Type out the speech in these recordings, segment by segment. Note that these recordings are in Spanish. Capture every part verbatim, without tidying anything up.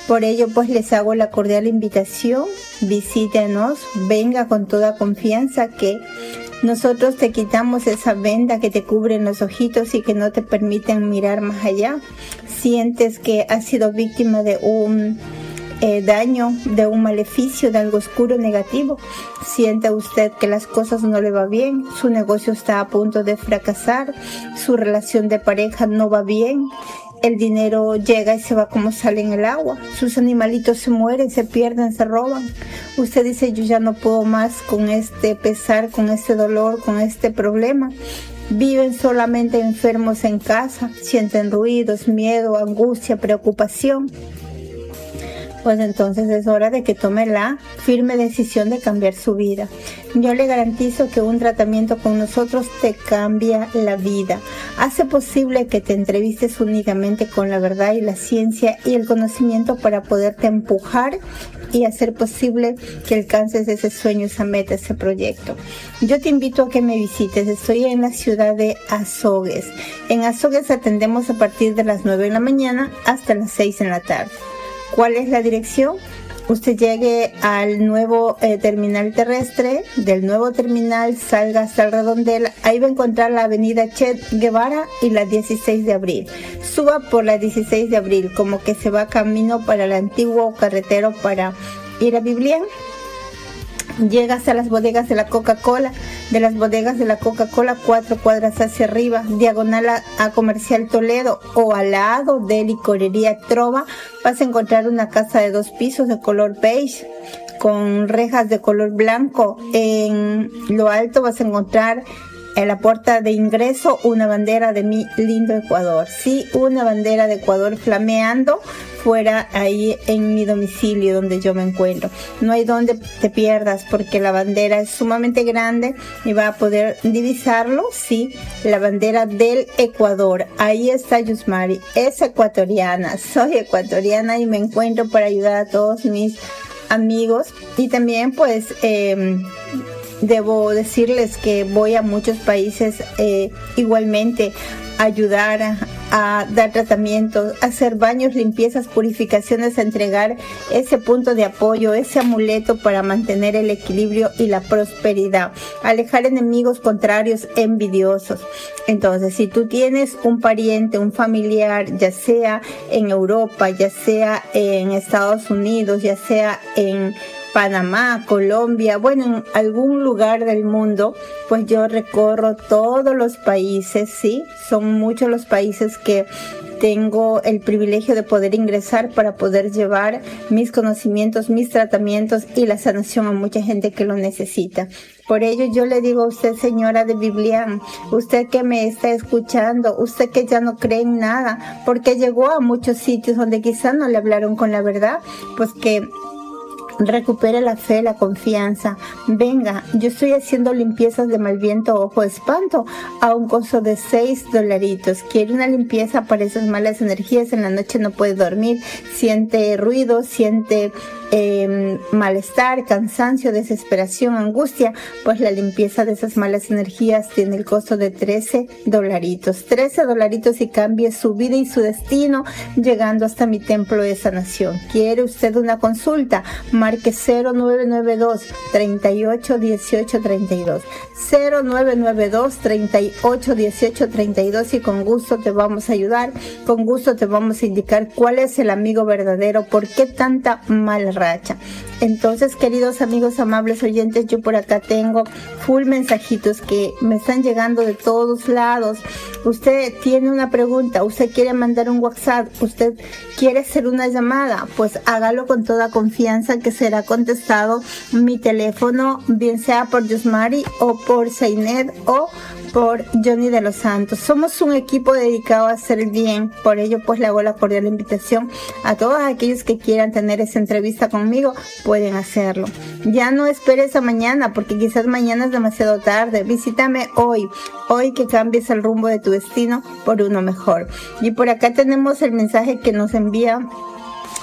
Por ello, pues les hago la cordial invitación, visítenos, venga con toda confianza que nosotros te quitamos esa venda que te cubre en los ojitos y que no te permiten mirar más allá. Sientes que has sido víctima de un eh, daño, de un maleficio, de algo oscuro, negativo. Siente usted que las cosas no le va bien, su negocio está a punto de fracasar, su relación de pareja no va bien. El dinero llega y se va como sale en el agua. Sus animalitos se mueren, se pierden, se roban. Usted dice, yo ya no puedo más con este pesar, con este dolor, con este problema. Viven solamente enfermos en casa, sienten ruidos, miedo, angustia, preocupación. Pues entonces es hora de que tome la firme decisión de cambiar su vida. Yo le garantizo que un tratamiento con nosotros te cambia la vida. Hace posible que te entrevistes únicamente con la verdad y la ciencia y el conocimiento para poderte empujar y hacer posible que alcances ese sueño, esa meta, ese proyecto. Yo te invito a que me visites. Estoy en la ciudad de Azogues. En Azogues atendemos a partir de las nueve de la mañana hasta las seis en la tarde. ¿Cuál es la dirección? Usted llegue al nuevo eh, terminal terrestre, del nuevo terminal salga hasta el redondel, ahí va a encontrar la avenida Che Guevara y la dieciséis de abril. Suba por la dieciséis de abril, como que se va camino para el antiguo carretero para ir a Biblián. Llega hasta las bodegas de la Coca-Cola, de las bodegas de la Coca-Cola cuatro cuadras hacia arriba, diagonal a, a Comercial Toledo o al lado de Licorería Trova, vas a encontrar una casa de dos pisos de color beige con rejas de color blanco. En lo alto vas a encontrar en la puerta de ingreso una bandera de mi lindo Ecuador. Sí, una bandera de Ecuador flameando fuera ahí en mi domicilio donde yo me encuentro. No hay donde te pierdas porque la bandera es sumamente grande y va a poder divisarlo. Sí, la bandera del Ecuador. Ahí está Yusmari, es ecuatoriana. Soy ecuatoriana y me encuentro para ayudar a todos mis amigos. Y también pues eh, debo decirles que voy a muchos países eh, igualmente a ayudar a, a dar tratamientos, a hacer baños, limpiezas, purificaciones, a entregar ese punto de apoyo, ese amuleto para mantener el equilibrio y la prosperidad, alejar enemigos contrarios, envidiosos. Entonces, si tú tienes un pariente, un familiar, ya sea en Europa, ya sea en Estados Unidos, ya sea en Panamá, Colombia, bueno, en algún lugar del mundo, pues yo recorro todos los países, sí, son muchos los países que tengo el privilegio de poder ingresar para poder llevar mis conocimientos, mis tratamientos y la sanación a mucha gente que lo necesita. Por ello yo le digo a usted, señora de Biblián, usted que me está escuchando, usted que ya no cree en nada, porque llegó a muchos sitios donde quizás no le hablaron con la verdad, pues que recupere la fe, la confianza. Venga, yo estoy haciendo limpiezas de mal viento, ojo, espanto a un costo de seis dolaritos. Quiere una limpieza para esas malas energías. En la noche no puede dormir, siente ruido, siente eh, malestar, cansancio, desesperación, angustia. Pues la limpieza de esas malas energías tiene el costo de trece dolaritos. trece dolaritos y cambie su vida y su destino llegando hasta mi templo de sanación. ¿Quiere usted una consulta? Marque cero nueve nueve dos, treinta y ocho, dieciocho, treinta y dos. cero nueve nueve dos, treinta y ocho, dieciocho, treinta y dos y con gusto te vamos a ayudar, con gusto te vamos a indicar cuál es el amigo verdadero, por qué tanta mala racha. Entonces, queridos amigos, amables oyentes, yo por acá tengo full mensajitos que me están llegando de todos lados. Usted tiene una pregunta, usted quiere mandar un WhatsApp, usted quiere hacer una llamada, pues hágalo con toda confianza que será contestado. Mi teléfono, bien sea por Yusmari o por Zainet o por Johnny de los Santos. Somos un equipo dedicado a hacer el bien, por ello pues le hago la cordial invitación a todos aquellos que quieran tener esa entrevista conmigo, pueden hacerlo. Ya no esperes a mañana, porque quizás mañana es demasiado tarde. Visítame hoy, hoy que cambies el rumbo de tu destino por uno mejor. Y por acá tenemos el mensaje que nos envía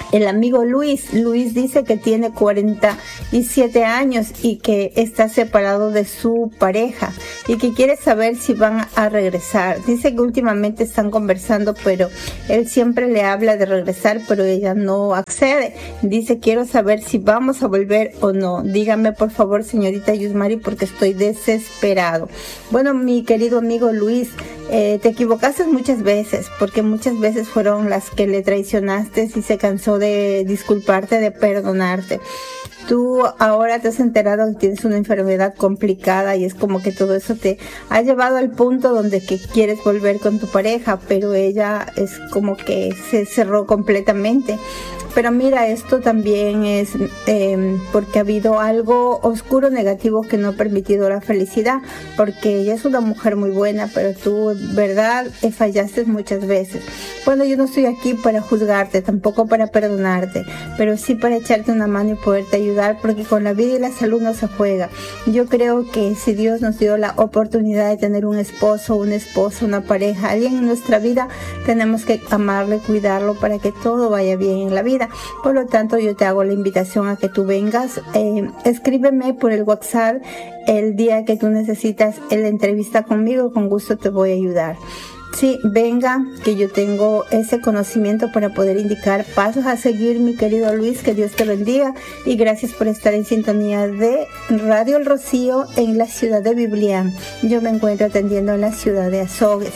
El amigo Luis, Luis dice que tiene cuarenta y siete años y que está separado de su pareja y que quiere saber si van a regresar. Dice que últimamente están conversando, pero él siempre le habla de regresar, pero ella no accede. Dice, quiero saber si vamos a volver o no. Dígame por favor, señorita Yusmari, porque estoy desesperado. Bueno, mi querido amigo Luis, eh, te equivocaste muchas veces, porque muchas veces fueron las que le traicionaste y se cansó de disculparte, de perdonarte. Tú ahora te has enterado que tienes una enfermedad complicada y es como que todo eso te ha llevado al punto donde que quieres volver con tu pareja, pero ella es como que se cerró completamente. Pero mira, esto también es eh, porque ha habido algo oscuro, negativo, que no ha permitido la felicidad, porque ella es una mujer muy buena, pero tú, verdad, fallaste muchas veces. Bueno, yo no estoy aquí para juzgarte, tampoco para perdonarte, pero sí para echarte una mano y poderte ayudar, porque con la vida y la salud no se juega. Yo creo que si Dios nos dio la oportunidad de tener un esposo, una esposa, una pareja, alguien en nuestra vida, tenemos que amarle, cuidarlo para que todo vaya bien en la vida. Por lo tanto, yo te hago la invitación a que tú vengas. Eh, escríbeme por el WhatsApp el día que tú necesitas la entrevista conmigo, con gusto te voy a ayudar. Sí, venga, que yo tengo ese conocimiento para poder indicar pasos a seguir, mi querido Luis, que Dios te bendiga y gracias por estar en sintonía de Radio El Rocío en la ciudad de Biblián. Yo me encuentro atendiendo en la ciudad de Azogues.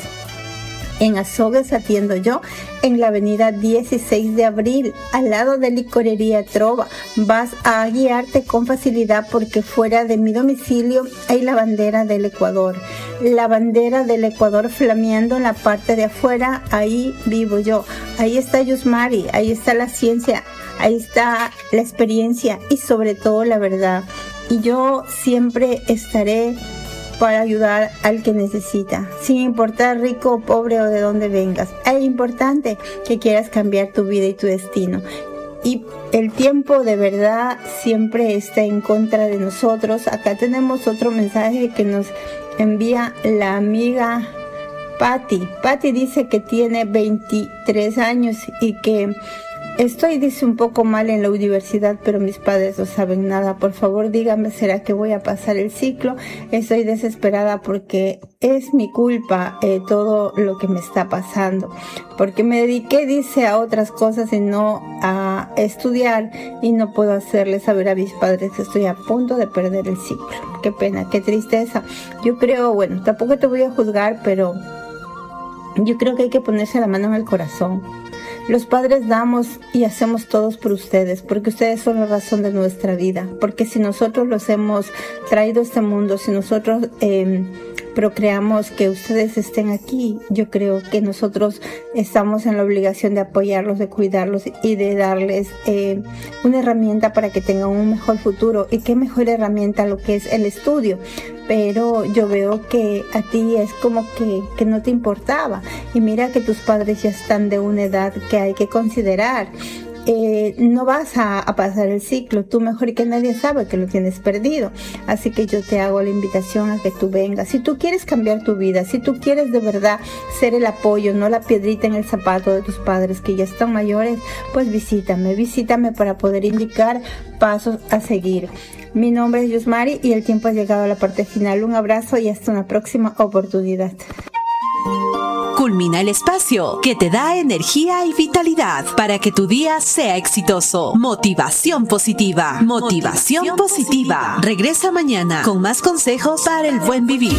En Azogues atiendo yo en la avenida dieciséis de abril, al lado de Licorería Trova. Vas a guiarte con facilidad porque fuera de mi domicilio hay la bandera del Ecuador. La bandera del Ecuador flameando en la parte de afuera, ahí vivo yo. Ahí está Yusmari, ahí está la ciencia, ahí está la experiencia y sobre todo la verdad. Y yo siempre estaré para ayudar al que necesita, sin importar rico o pobre o de dónde vengas. Es importante que quieras cambiar tu vida y tu destino. Y el tiempo de verdad siempre está en contra de nosotros. Acá tenemos otro mensaje que nos envía la amiga Patti. Patti dice que tiene veintitrés años y que estoy, dice, un poco mal en la universidad, pero mis padres no saben nada. Por favor, dígame, ¿será que voy a pasar el ciclo? Estoy desesperada porque es mi culpa eh, todo lo que me está pasando. Porque me dediqué, dice, a otras cosas y no a estudiar y no puedo hacerles saber a mis padres que estoy a punto de perder el ciclo. Qué pena, qué tristeza. Yo creo, bueno, tampoco te voy a juzgar, pero yo creo que hay que ponerse la mano en el corazón. Los padres damos y hacemos todos por ustedes, porque ustedes son la razón de nuestra vida. Porque si nosotros los hemos traído a este mundo, si nosotros eh, procreamos que ustedes estén aquí, yo creo que nosotros estamos en la obligación de apoyarlos, de cuidarlos y de darles eh, una herramienta para que tengan un mejor futuro. Y qué mejor herramienta lo que es el estudio. Pero yo veo que a ti es como que, que no te importaba. Y mira que tus padres ya están de una edad que hay que considerar. Eh, no vas a, a pasar el ciclo. Tú mejor que nadie sabe que lo tienes perdido. Así que yo te hago la invitación a que tú vengas. Si tú quieres cambiar tu vida, si tú quieres de verdad ser el apoyo, no la piedrita en el zapato de tus padres que ya están mayores, pues visítame, visítame para poder indicar pasos a seguir. Mi nombre es Yusmari y el tiempo ha llegado a la parte final. Un abrazo y hasta una próxima oportunidad. Culmina el espacio que te da energía y vitalidad para que tu día sea exitoso. Motivación positiva. Motivación, Motivación positiva. positiva. Regresa mañana con más consejos para el buen vivir.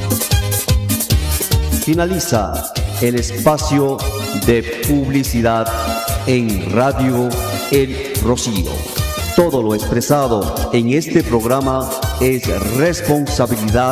Finaliza el espacio de publicidad en Radio El Rocío. Todo lo expresado en este programa es responsabilidad